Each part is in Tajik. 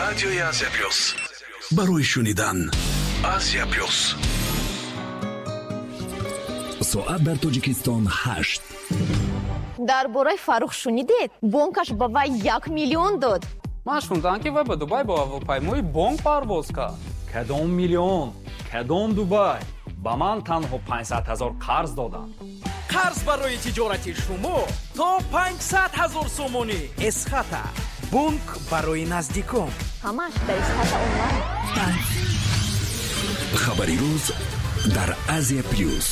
радиои Азия плюс барои шунидан. Азия плюс. соат дар Тоҷикистон 8. дар бораи Фаррух шунидед? Бонкаш ба вай 1 миллион дод. ман шунидам ки вай ба Дубай ба ҳавопаймои бонк парвоз кард. кадом миллион, кадом Дубай? ба ман танҳо 500 000 қарз доданд. қарз барои тиҷорати шумо то 500 000 сомонӣ. эсхата бонк барои наздикон. ҳамаш дар эсхата онлайн. хабари рӯз дар Азия плюс.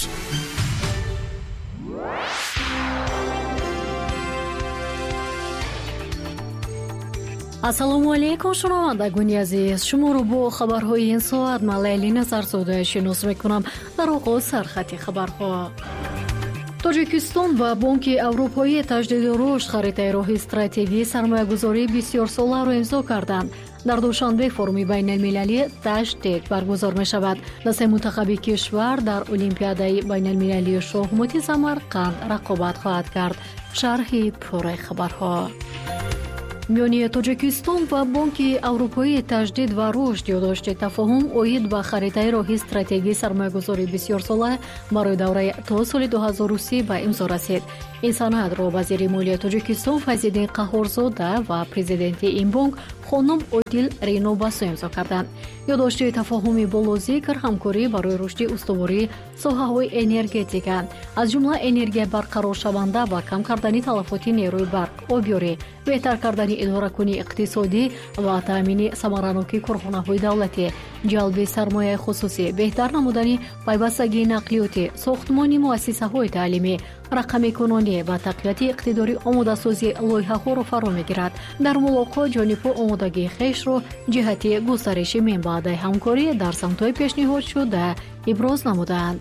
ассалому алайкум шунавандагони азиз, шуморо бо хабарҳои ин соат ман Лайли Назарзода шинос мекунам. дар оғоз сархати хабарҳо. Тоҷикистон ба Бонки Аврупои таҷдиду рушд харитаи роҳи стратегии сармоягузории бисёрсоларо имзо карданд. дар душанбе форуми байналмилалӣ таштек баргузор мешавад. дастаи мунтахаби кишвар дар олимпиадаи байналмилалии шоҳмоти Самарқанд рақобат хоҳад кард. шарҳи пурраи хабарҳо. миёни Тоҷикистон ва Бонки Аврупои таҷдид ва рушд ёддошти тафоҳум оид ба харитаи роҳи стратегии сармоягузории бисёрсола барои давраи то соли 2030 ба имзо расид. ин санадро вазири молияи Тоҷикистон Файзиддин Қаҳҳорзода ва президенти ин бонк хонум Одил Рейнобасо имзо карданд. ёддошти тафоҳуми болозикр ҳамкорӣ барои рушди устувории соҳаҳои энергетика, аз ҷумла энергия барқароршаванда ва кам кардани талафоти нерӯи барқ, обёрӣ, беҳтар кардани идоракунии иқтисодӣ ва таъмини самаранокии корхонаҳои давлатӣ, ҷалби сармояи хусусӣ, беҳтар намудани пайвастагии нақлиётӣ, сохтмони муассисаҳои таълимӣ, рақамикунонӣ ва тақвияти иқтидори омодасозии лоиҳаҳоро фаро мегирад. дар мулоқот ҷонибҳо омодагии хешро ҷиҳати густариши менбаъдаи ҳамкорӣ дар самтҳои пешниҳод шуда иброз намуданд.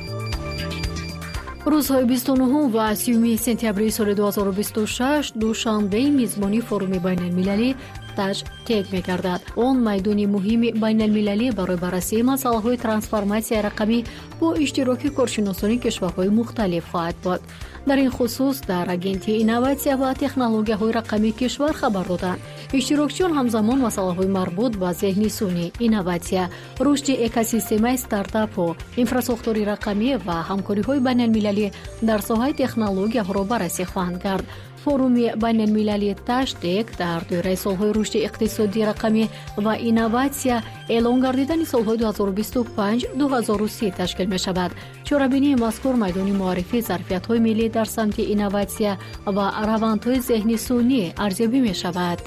рӯзҳои 29 ва 30 сентябри соли 2026 душанбеи мизбони форуми байналмилалӣ таштек мегардад. он майдони муҳими байналмилалӣ барои баррасии масъалаҳои трансформатсияи рақамӣ бо иштироки коршиносони кишварҳои мухталиф хоҳад буд. дар ин хусус дар агентии инноватсия ва технологияҳои рақамии кишвар хабар доданд. иштирокчиён ҳамзамон масъалаҳои марбут ба зеҳнисунӣ, инноватсия, рушди экосистемаи стартапҳо, инфрасохтори рақамӣ ва ҳамкориҳои байналмилалӣ дар соҳаи технологияҳоро баррасӣ хоҳанд кард. форуми байналмилалии таштек дар доираи солҳои рушди иқтисодии рақамӣ ва инноватсия эълон гардидани солҳои 2025-2030 ташкил мешавад. чорабинии мазкур майдони муаррифии зарфиятҳои миллӣ дар самти инноватсия ва равандҳои зеҳнисунӣ арзёбӣ мешавад.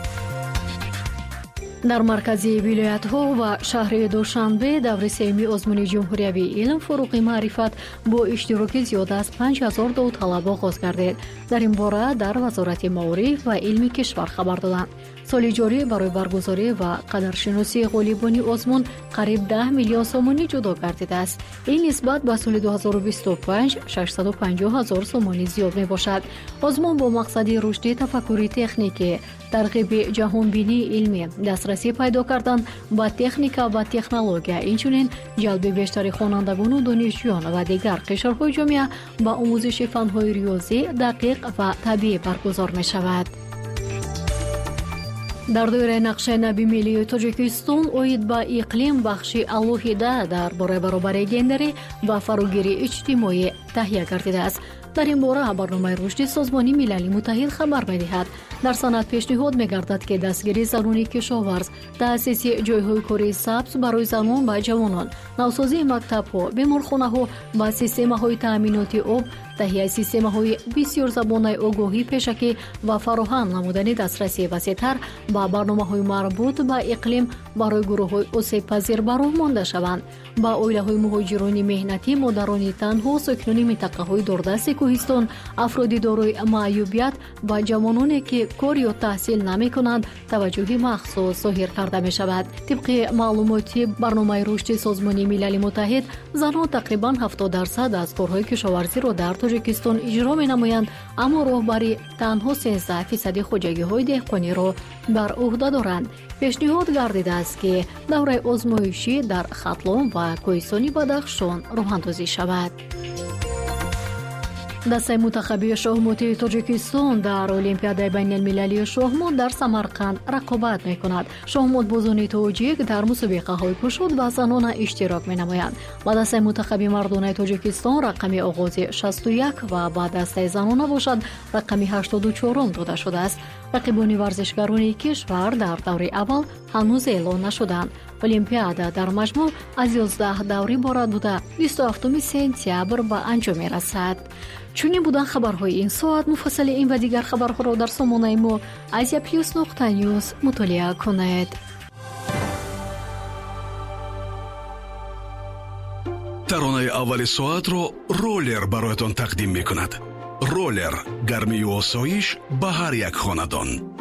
дар маркази вилоятҳо ва шаҳри душанбе даври сеюми озмуни ҷумҳуриявии илм фуруғи маърифат бо иштироки зиёда аз 5000 довталаб оғоз гардид. дар ин бора дар вазорати маориф ва илми кишвар хабар доданд. соли ҷорӣ барои баргузорӣ ва қадаршиносии ғолибони озмун қариб 10 миллион сомонӣ ҷудо гардидааст. ин нисбат ба соли 2025 650 000 сомонӣ зиёд мебошад. озмун бо мақсади рушди тафаккури техникӣ, тарғиби ҷаҳонбинии илмӣ, дастрасӣ пайдо кардан ба техника ва технология, инчунин ҷалби бештари хонандагону донишҷӯён ва дигар қишрҳои ҷомеа ба омӯзиши фанҳои риёзӣ дақиқ ва табиӣ баргузор мешавад. дар доираи нақшаи нави миллии Тоҷикистон оид ба иқлим бахши алоҳида дар бораи баробарии гендерӣ ва фарогирии иҷтимоӣ таҳия гардидааст. дар ин бора барномаи рушди Созмони Милали Муттаҳид хабар медиҳад. дар санад пешниҳод мегардад ки дастгирии занони кишоварз, таъсиси ҷойҳои кори сабз барои занон ва ҷавонон, навсозии мактабҳо, беморхонаҳо ва системаҳои таъминоти об, таҳияи системаҳои бисёрзабонаи огоҳӣ пешакӣ ва фароҳам намудани дастрасии васеътар ба барномаҳои марбут ба иқлим барои гурӯҳҳои осебпазир бароҳ монда шаванд. ба оилаҳои муҳоҷирони меҳнатӣ, модарони танҳо, сокинони минтақаҳои дордасти кӯҳистон, афроди дорои маъюбият ва ҷавононе ки кор ё таҳсил намекунанд таваҷҷӯҳи махсус зоҳир карда мешавад. тибқи маълумоти барномаи рушди Созмони Милали Муттаҳид, занон тақрибан 70% аз корҳои кишоварзиро дар Тоҷикистон иҷро менамоянд, аммо роҳбари танҳо 13% хоҷагиҳои деҳқониро бар уҳда доранд. пешниҳод гардидааст ки давраи озмоишӣ дар Хатлон ва Кӯҳистони Бадахшон роҳандозӣ шавад. دسته منتخبی شاهموتی تاجیکستان در المپیاد بین المللی شاهموت در سمرقند رقابت می‌کند. شاهموت بازان تاجیک در مسابقه‌های کشود و زنان اشتراک می‌نمایند. با دسته منتخبی مردان تاجیکستان رقم آغازی 61 و با دسته زنان باشد رقم 84 داده شده است. رقیبان ورزشکاران کشور در دور اول هنوز اعلام نشدند. المپیاد در مجموع از 11 دوره بارد بوده 27 سپتامبر به انجام می‌رسد. چونین بودن خبرهای این ساعت. مفصل این و دیگر خبرها را در سامانه ما aziaplus.news مطالعه کنید. таронаи аввали соатро роллер бароятон тақдим мекунад. роллер гармию осоиш ба ҳар як хонадон.